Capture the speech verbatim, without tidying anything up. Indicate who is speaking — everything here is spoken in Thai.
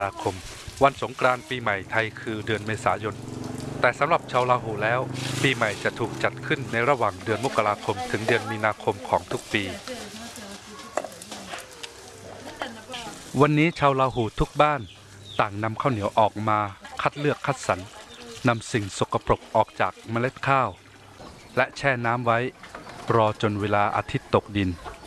Speaker 1: าคมวันสงกรานต์ปีใหม่ไทยคือเดือนเมษายนแต่สำหรับชาวราหูแล้วปีใหม่จะถูกจัดขึ้นในระหว่างเดือนมกราคมถึงเดือนมีนาคมของทุกปีวันนี้ชาวราหูทุกบ้านต่างนำข้าวเหนียวออกมาคัดเลือกคัดสรรนำสิ่งสกปรกออกจากเมล็ดข้าวและแช่น้ำไว้รอจนเวลาอาทิตย์ตกดิน